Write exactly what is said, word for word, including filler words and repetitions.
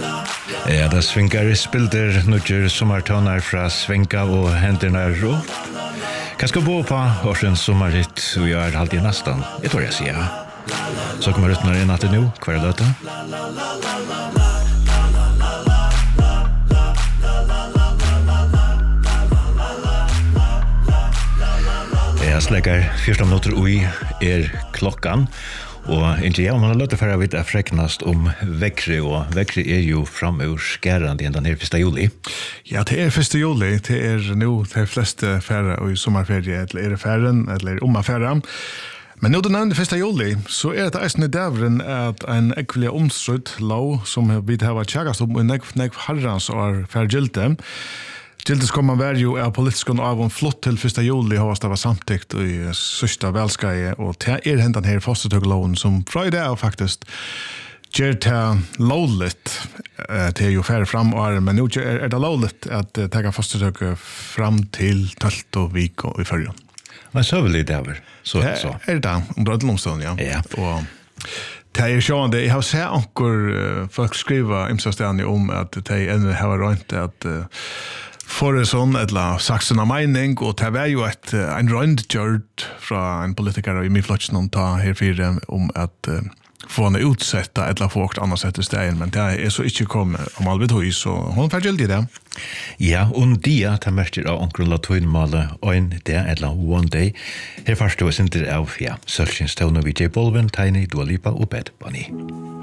Ja, det svinger spilder nødger sommertøner fra Svenka og hendene rå. Hva skal bo på årsens sommerhitt og gjør alltid nesten? Jeg tror jeg sier. Så kommer rytmer inn at det nå, hver løte. Jeg slekker fjorten minutter ui er klokkan. Og ikke jeg, man har løtt for å vite freknast om vekkre, og vekkre er jo framur skærende igjen den her første juli. Ja, det er første juli, det er nå de fleste færre og i sommerferie, eller er det færren, eller om affære. Men nå den nevnte første juli, så er det eisen i dævren at en ekvelig omstrutt lov, som vi har vært kjærkast om, og en ekv herrens og færgilte, Gildes kommer vær jo av politikken av en flott til første juli har det var samtikt i sørste velskaie, og det er hentan her fostertøkloven som fra i dag faktisk gjør det lovligt til jo færre fram året, men nå er det lovligt at ta fostertøk fram til tølt og vik og i førjen. Men så vil det der, så så. Er det under alle omstående, ja. Ja. Og det er sjående, jeg har sett anker folk skriva imsastene om at de ennå har rønt at for en sånn, eller saksen av mening, og det var jo et, en røndgjørd fra en politiker i Myflotsen om ta herfire om at uh, få henne utsetta eller få åkt annet sett i stedet, men det er så ikke kommet om alved høy, så hun er ferdig det. Ja, og dia ta merker av omkring latinmale ein day eller one day. Her først og sinter av, ja, Sølsins Tone, V J Bolven, Tiny, Dua Lipa og Bad Bunny.